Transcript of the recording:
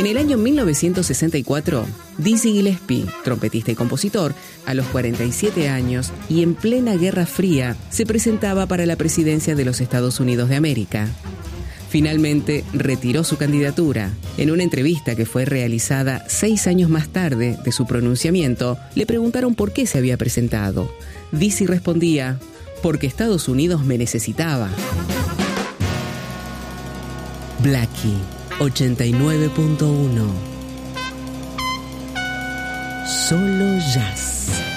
En el año 1964, Dizzy Gillespie, trompetista y compositor, a los 47 años y en plena Guerra Fría, se presentaba para la presidencia de los Estados Unidos de América. Finalmente retiró su candidatura. En una entrevista que fue realizada 6 años más tarde de su pronunciamiento, le preguntaron por qué se había presentado. Dizzy respondía: porque Estados Unidos me necesitaba. Blackie 89.1. Solo jazz.